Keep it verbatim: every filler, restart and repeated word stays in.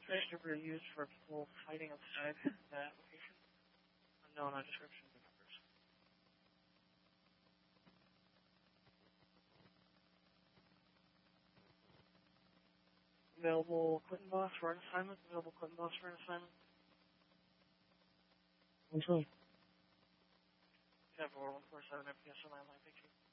Sniper used for people fighting outside that location. Unknown on description of the numbers. Available Clinton boss for an assignment. Available Clinton boss for an assignment. Which one? Yeah, for one four seven F P S on my line, thank you.